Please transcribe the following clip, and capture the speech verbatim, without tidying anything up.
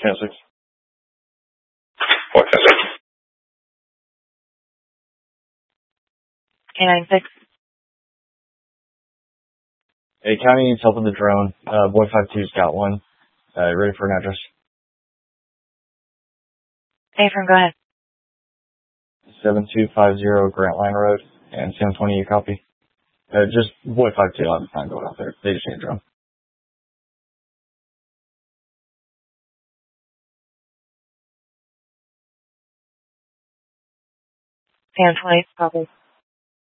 ten six. What ten six? K nine six. Hey, County needs help with the drone. Uh, Boy five two's got one. Uh, ready for an address? Hey, from go ahead. seven two five zero Grant Line Road, and seven twenty, you copy? Uh, just Boy five two, I'm fine going out there. They just need a drone. seven twenty, copy.